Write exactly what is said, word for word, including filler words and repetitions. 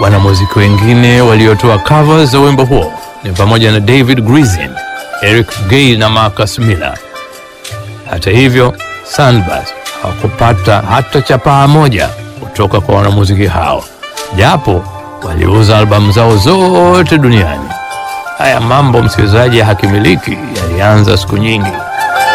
Wanamuziki wengine waliotoa covers za wimbo huo ni pamoja na David Grishin, Eric Gay na Marcus Miller. Hata hivyo, Sandbars hawakupata hata chapaa moja kutoka kwa wanamuziki hao, japo waliuza albamu zao zote duniani. Haya mambo, msikilizaji, hakimiliki yalianza siku nyingi.